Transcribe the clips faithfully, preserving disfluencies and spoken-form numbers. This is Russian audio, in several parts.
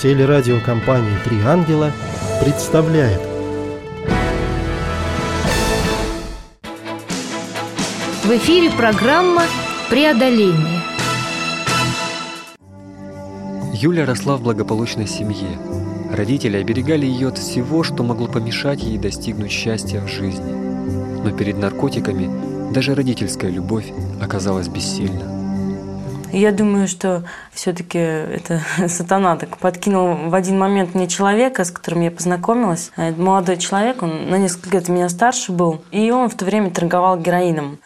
Телерадиокомпания «Три ангела» представляет. В эфире программа «Преодоление». Юля росла в благополучной семье. Родители оберегали ее от всего, что могло помешать ей достигнуть счастья в жизни. Но перед наркотиками даже родительская любовь оказалась бессильна. Я думаю, что все-таки это сатана так подкинул в один момент мне человека, с которым я познакомилась. Это молодой человек, он на несколько лет меня старше был, и он в то время торговал героином.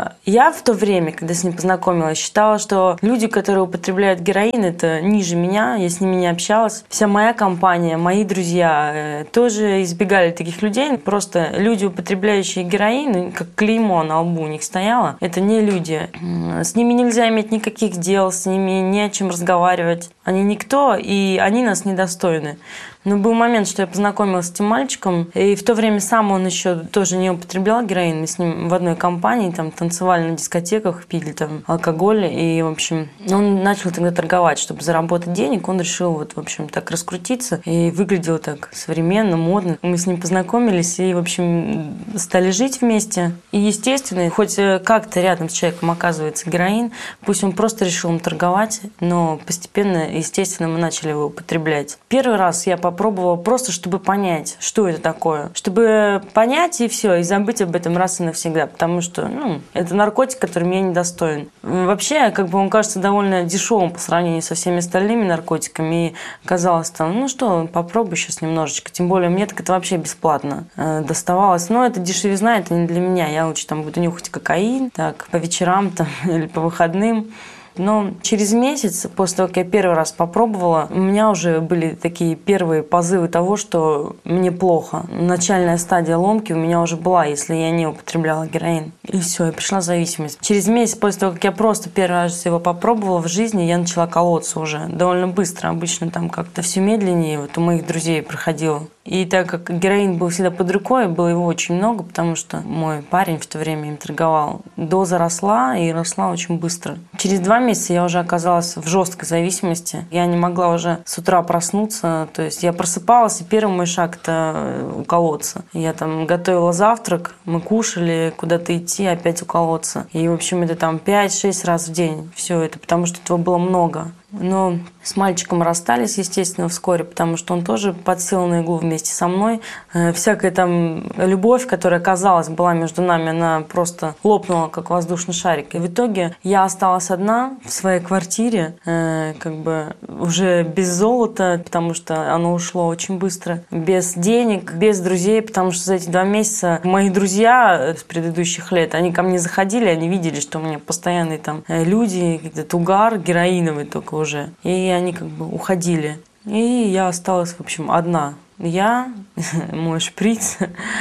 Я в то время, когда с ним познакомилась, считала, что люди, которые употребляют героин, это ниже меня, я с ними не общалась. Вся моя компания, мои друзья тоже избегали таких людей. Просто люди, употребляющие героин, как клеймо на лбу у них стояло, это не люди. С ними нельзя иметь никаких дел, с ними не о чем разговаривать. Они никто, и они нас недостойны. Но был момент, что я познакомилась с этим мальчиком, и в то время сам он еще тоже не употреблял героин. Мы с ним в одной компании там танцевали на дискотеках, пили там алкоголь, и, в общем, он начал тогда торговать, чтобы заработать денег. Он решил, вот, в общем, так раскрутиться, и выглядел так современно, модно. Мы с ним познакомились и, в общем, стали жить вместе. И, естественно, хоть как-то рядом с человеком оказывается героин, пусть он просто решил им торговать, но постепенно, естественно, мы начали его употреблять. Первый раз я попробовала Попробовала просто, чтобы понять, что это такое. Чтобы понять и все, и забыть об этом раз и навсегда. Потому что ну, это наркотик, которым я недостоин. Вообще, как бы он кажется довольно дешевым по сравнению со всеми остальными наркотиками. И казалось там, ну что, попробуй сейчас немножечко. Тем более мне так это вообще бесплатно э, доставалось. Но это дешевизна, это не для меня. Я лучше там буду нюхать кокаин, так, по вечерам там, или по выходным. Но через месяц, после того, как я первый раз попробовала, у меня уже были такие первые позывы того, что мне плохо. Начальная стадия ломки у меня уже была, если я не употребляла героин. И все, и пришла зависимость. Через месяц, после того, как я просто первый раз его попробовала в жизни, я начала колоться уже довольно быстро. Обычно там как-то все медленнее, вот у моих друзей проходило. И так как героин был всегда под рукой, было его очень много, потому что мой парень в то время им торговал. Доза росла, и росла очень быстро. Через два месяца я уже оказалась в жесткой зависимости. Я не могла уже с утра проснуться. То есть я просыпалась, и первый мой шаг – это уколоться. Я там готовила завтрак, мы кушали, куда-то идти, опять уколоться. И, в общем, это там пять-шесть раз в день. Все это, потому что этого было много. Но с мальчиком расстались, естественно, вскоре, потому что он тоже подсел на иглу вместе со мной. Всякая там любовь, которая, казалось, была между нами, она просто лопнула, как воздушный шарик. И в итоге я осталась одна в своей квартире, как бы уже без золота, потому что оно ушло очень быстро, без денег, без друзей, потому что за эти два месяца мои друзья с предыдущих лет, они ко мне заходили, они видели, что у меня постоянные там люди, этот угар героиновый только уже. И они как бы уходили. И я осталась, в общем, одна. Я, мой шприц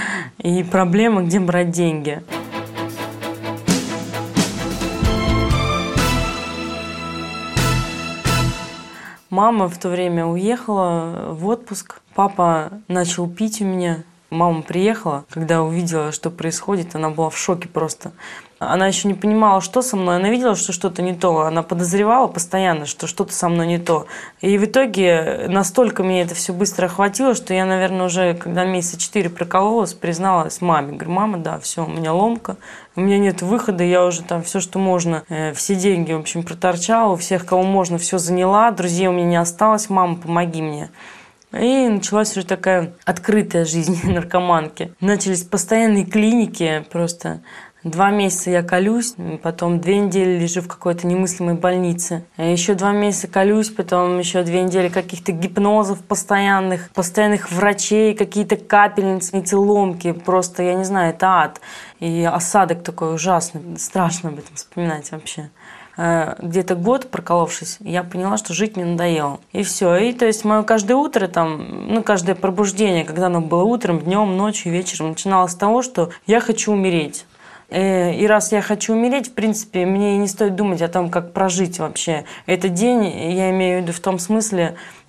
и проблема, где брать деньги. Мама в то время уехала в отпуск. Папа начал пить у меня. Мама приехала, когда увидела, что происходит, она была в шоке просто. Она еще не понимала, что со мной. Она видела, что что-то не то. Она подозревала постоянно, что что-то со мной не то. И в итоге настолько меня это все быстро охватило, что я, наверное, уже, когда месяца четыре прокололась, призналась маме. Говорю, мама, да, все, у меня ломка, у меня нет выхода, я уже там все, что можно, все деньги, в общем, проторчала, у всех, кого можно, все заняла, друзей у меня не осталось, мама, помоги мне. И началась уже такая открытая жизнь наркоманки. Начались постоянные клиники, просто два месяца я колюсь, потом две недели лежу в какой-то немыслимой больнице. Еще два месяца колюсь, потом еще две недели каких-то гипнозов постоянных, постоянных врачей, какие-то капельницы, эти ломки. Просто, я не знаю, это ад. И осадок такой ужасный, страшно об этом вспоминать вообще. Где-то год проколовшись, я поняла, что жить мне надоело. И все. И то есть мое каждое утро, там, ну, каждое пробуждение, когда оно было утром, днем, ночью, вечером, начиналось с того, что я хочу умереть. И раз я хочу умереть, в принципе, мне не стоит думать о том, как прожить вообще этот день. Я имею в виду в том смысле,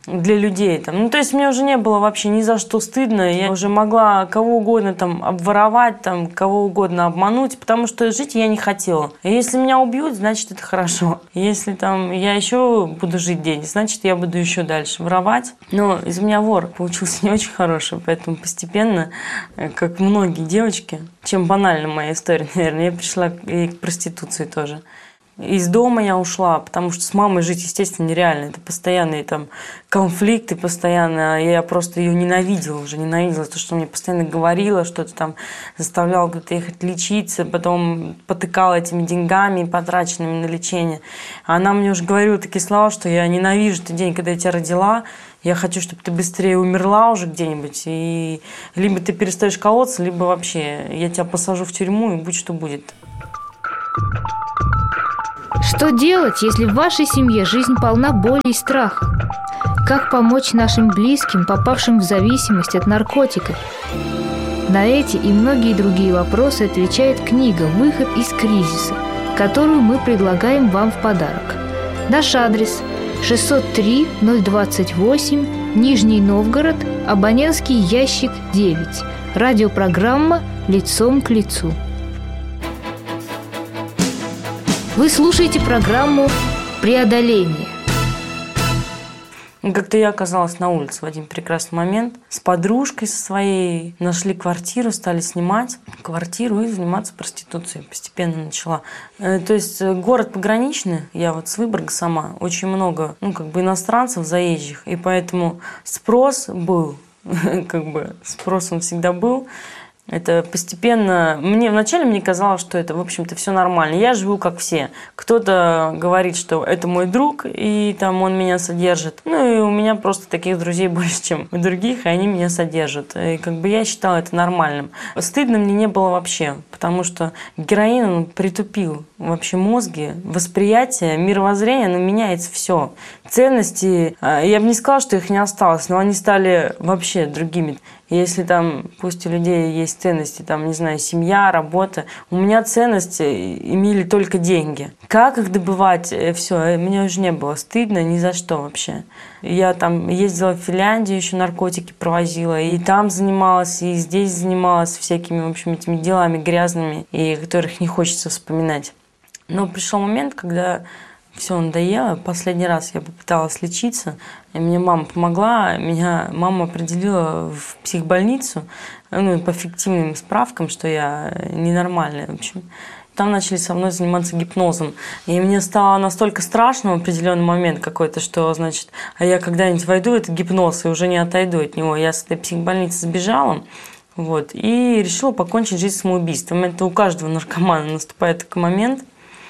для людей. Там. Ну, то есть мне уже не было вообще ни за что стыдно. Я уже могла кого угодно там обворовать, там, кого угодно обмануть, потому что жить я не хотела. И если меня убьют, значит, это хорошо. Если там я еще буду жить день, значит, я буду еще дальше воровать. Но из меня вор получился не очень хороший, поэтому постепенно, как многие девочки, чем банальна моя история, наверное, я пришла и к проституции тоже. Из дома я ушла, потому что с мамой жить, естественно, нереально. Это постоянные там конфликты, постоянно. Я просто ее ненавидела уже, ненавидела то, что мне постоянно говорила, что-то там заставляла где-то ехать лечиться, потом потыкала этими деньгами, потраченными на лечение. А она мне уже говорила такие слова, что я ненавижу тот день, когда я тебя родила. Я хочу, чтобы ты быстрее умерла уже где-нибудь, и либо ты перестаешь колоться, либо вообще я тебя посажу в тюрьму, и будь что будет. Что делать, если в вашей семье жизнь полна боли и страха? Как помочь нашим близким, попавшим в зависимость от наркотиков? На эти и многие другие вопросы отвечает книга «Выход из кризиса», которую мы предлагаем вам в подарок. Наш адрес – шестьсот три ноль двадцать восемь, Нижний Новгород, абонентский ящик девять. Радиопрограмма «Лицом к лицу». Вы слушаете программу «Преодоление». Как-то я оказалась на улице в один прекрасный момент. С подружкой со своей нашли квартиру, стали снимать квартиру и заниматься проституцией. Постепенно начала. То есть город пограничный, я вот с Выборга сама, очень много, ну, как бы иностранцев заезжих. И поэтому спрос был, как бы спрос он всегда был. Это постепенно... Мне вначале мне казалось, что это, в общем-то, все нормально. Я живу как все. Кто-то говорит, что это мой друг, и там он меня содержит. Ну, и у меня просто таких друзей больше, чем у других, и они меня содержат. И как бы я считала это нормальным. Стыдно мне не было вообще, потому что героин, он притупил вообще мозги, восприятие, мировоззрение, оно меняется все. Ценности, я бы не сказала, что их не осталось, но они стали вообще другими. Если там, пусть у людей есть ценности, там, не знаю, семья, работа, у меня ценности имели только деньги. Как их добывать, все, мне уже не было стыдно ни за что вообще. Я там ездила в Финляндию, еще наркотики провозила, и там занималась, и здесь занималась всякими, в общем, этими делами грязными, и которых не хочется вспоминать. Но пришел момент, когда все надоело. Последний раз я попыталась лечиться, и мне мама помогла. Меня мама определила в психбольницу, ну, по фиктивным справкам, что я ненормальная, в общем. Там начали со мной заниматься гипнозом. И мне стало настолько страшно в определенный момент какой-то, что, значит, а я когда-нибудь войду в этот гипноз и уже не отойду от него. Я с этой психбольницы сбежала, вот, и решила покончить жизнь самоубийством. Это у каждого наркомана наступает такой момент.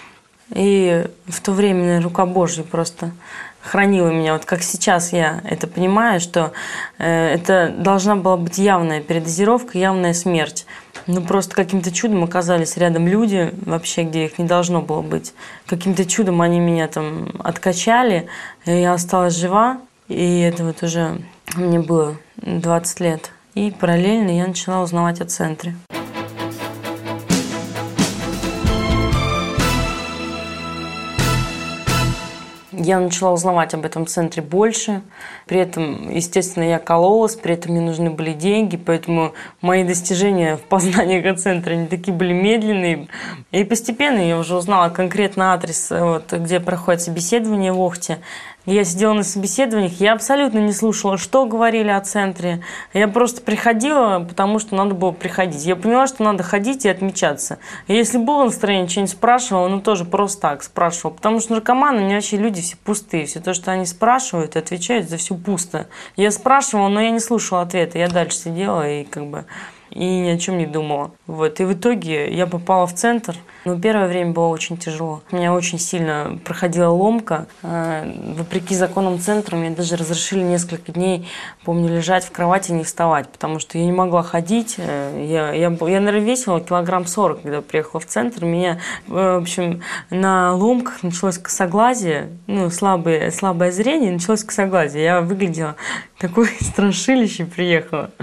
И в то время рука Божья просто хранила меня. Вот как сейчас я это понимаю, что э, это должна была быть явная передозировка, явная смерть. Но просто каким-то чудом оказались рядом люди, вообще, где их не должно было быть. Каким-то чудом они меня там откачали, и я осталась жива. И это вот уже мне было двадцать лет. И параллельно я начала узнавать о центре. Я начала узнавать об этом центре больше. При этом, естественно, я кололась, при этом мне нужны были деньги, поэтому мои достижения в познаниях о центре, они такие были медленные. И постепенно я уже узнала конкретно адрес, вот, где проходит собеседование в Охте. Я сидела на собеседованиях, я абсолютно не слушала, что говорили о центре. Я просто приходила, потому что надо было приходить. Я поняла, что надо ходить и отмечаться. И если было настроение, что-нибудь спрашивала, ну тоже просто так спрашивала. Потому что наркоманы, они вообще люди все пустые. Все то, что они спрашивают и отвечают, за все пусто. Я спрашивала, но я не слушала ответа. Я дальше сидела и как бы... и ни о чем не думала. Вот. И в итоге я попала в центр. Но первое время было очень тяжело. У меня очень сильно проходила ломка. Вопреки законам центра мне даже разрешили несколько дней, помню, лежать в кровати и не вставать, потому что я не могла ходить. Я, я, я наверное, весила килограмм сорок, когда приехала в центр. У меня, в общем, на ломках началось косоглазие, ну, слабое, слабое зрение, началось косоглазие. Я выглядела такой страшилище, приехала.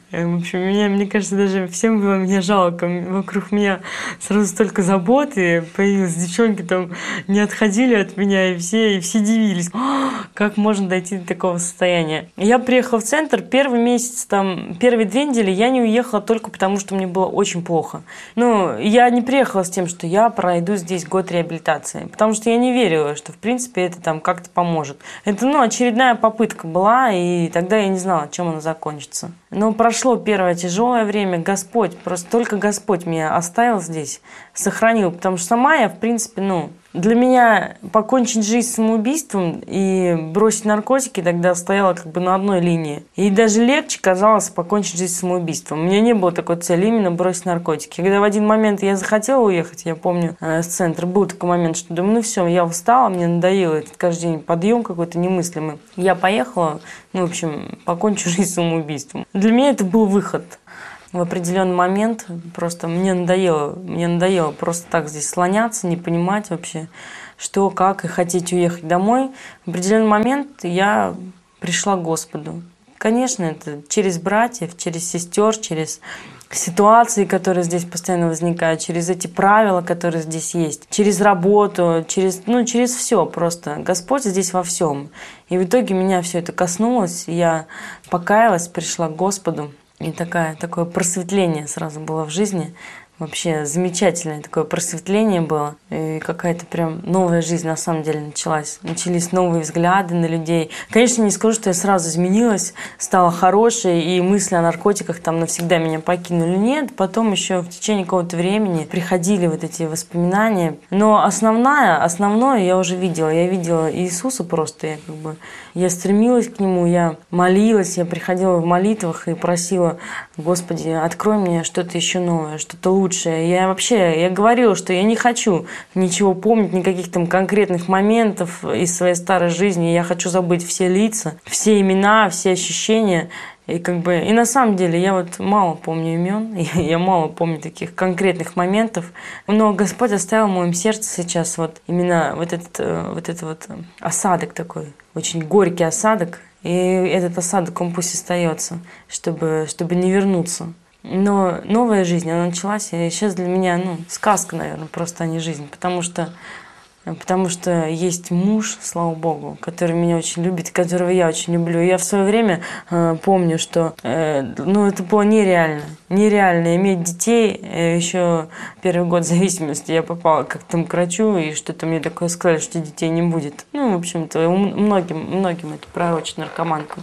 В общем, меня, мне кажется, даже всем было меня жалко. Вокруг меня сразу столько заботы появилось. Девчонки там не отходили от меня, и все, и все дивились. Как можно дойти до такого состояния? Я приехала в центр. Первый месяц, там, первые две недели я не уехала только потому, что мне было очень плохо. Ну, я не приехала с тем, что я пройду здесь год реабилитации. Потому что я не верила, что, в принципе, это там как-то поможет. Это, ну, очередная попытка была, и тогда я не знала, чем она закончится. Но прошло первое тяжелое время. Господь, просто только Господь меня оставил здесь, сохранил. Потому что сама я, в принципе, ну, для меня покончить жизнь самоубийством и бросить наркотики тогда стояла как бы на одной линии. И даже легче казалось покончить жизнь самоубийством. У меня не было такой цели именно бросить наркотики. Когда в один момент я захотела уехать, я помню, э, с центра, был такой момент, что думаю, ну все, я устала, мне надоело этот каждый день подъем какой-то немыслимый. Я поехала, ну, в общем, покончу жизнь самоубийством. Для меня это был выход. В определенный момент просто мне надоело, мне надоело просто так здесь слоняться, не понимать вообще, что, как, и хотеть уехать домой. В определенный момент я пришла к Господу. Конечно, это через братьев, через сестер, через ситуации, которые здесь постоянно возникают, через эти правила, которые здесь есть, через работу, через, ну, через все просто. Господь здесь во всем. И в итоге меня все это коснулось, я покаялась, пришла к Господу. И такая, такое просветление сразу было в жизни. Вообще замечательное такое просветление было. И какая-то прям новая жизнь на самом деле началась. Начались новые взгляды на людей. Конечно, не скажу, что я сразу изменилась, стала хорошей, и мысли о наркотиках там навсегда меня покинули. Нет, потом еще в течение какого-то времени приходили вот эти воспоминания. Но основная, основное я уже видела. Я видела Иисуса просто. Я как бы я стремилась к Нему, я молилась, я приходила в молитвах и просила: Господи, открой мне что-то еще новое, что-то лучшее. Я вообще, я говорила, что я не хочу ничего помнить, никаких там конкретных моментов из своей старой жизни. Я хочу забыть все лица, все имена, все ощущения. И как бы, и на самом деле я вот мало помню имен, я мало помню таких конкретных моментов, но Господь оставил в моем сердце сейчас вот именно вот этот вот, этот вот осадок такой, очень горький осадок, и этот осадок, он пусть остается, чтобы, чтобы не вернуться. Но новая жизнь, она началась, и сейчас для меня, ну, сказка, наверное, просто, а не жизнь, потому что Потому что есть муж, слава Богу, который меня очень любит, которого я очень люблю. И я в свое время э, помню, что э, ну, это было нереально. Нереально иметь детей. Еще первый год зависимости я попала как-то к врачу, и что-то мне такое сказали, что детей не будет. Ну, в общем-то, многим, многим это пророчит наркоманкам.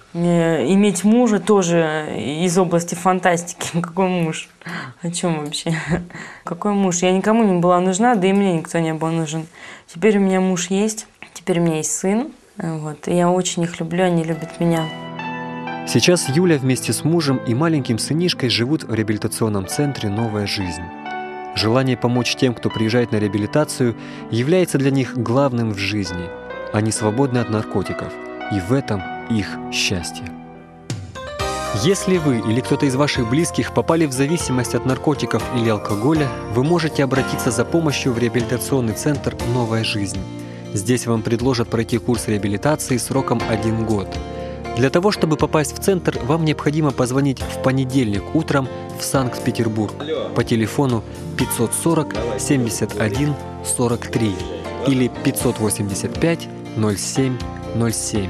Иметь мужа тоже из области фантастики. Какой муж? О чем вообще? Какой муж? Я никому не была нужна, да и мне никто не был нужен. Теперь у меня муж есть, теперь у меня есть сын. Вот, и я очень их люблю, они любят меня. Сейчас Юля вместе с мужем и маленьким сынишкой живут в реабилитационном центре «Новая жизнь». Желание помочь тем, кто приезжает на реабилитацию, является для них главным в жизни. Они свободны от наркотиков, и в этом их счастье. Если вы или кто-то из ваших близких попали в зависимость от наркотиков или алкоголя, вы можете обратиться за помощью в реабилитационный центр «Новая жизнь». Здесь вам предложат пройти курс реабилитации сроком один год. Для того, чтобы попасть в центр, вам необходимо позвонить в понедельник утром в Санкт-Петербург по телефону пятьсот сорок семьдесят один сорок три или пятьсот восемьдесят пять ноль семь ноль семь.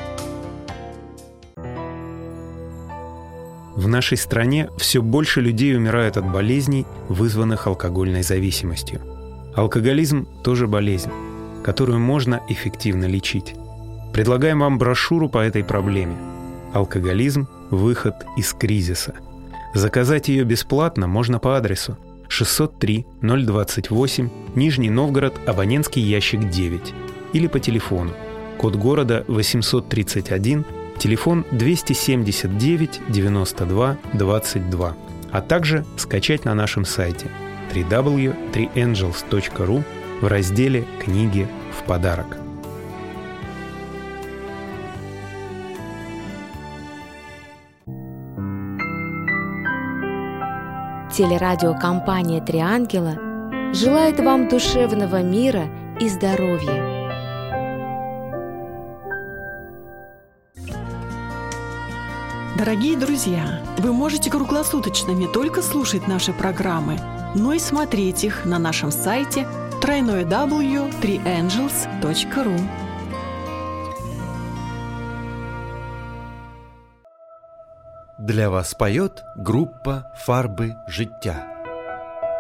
В нашей стране все больше людей умирают от болезней, вызванных алкогольной зависимостью. Алкоголизм – тоже болезнь, которую можно эффективно лечить. Предлагаем вам брошюру по этой проблеме «Алкоголизм. Выход из кризиса». Заказать ее бесплатно можно по адресу шестьсот три ноль двадцать восемь, Нижний Новгород, абонентский ящик девять, или по телефону, код города восемьсот тридцать один, телефон двести семьдесят девять девяносто два двадцать два, а также скачать на нашем сайте дабл ю дабл ю дабл ю точка три энджелс точка ру в разделе «Книги в подарок». Телерадиокомпания «Три ангела» желает вам душевного мира и здоровья. Дорогие друзья, вы можете круглосуточно не только слушать наши программы, но и смотреть их на нашем сайте дабл ю дабл ю дабл ю точка три энджелс точка ру. Для вас поет группа «Фарби життя».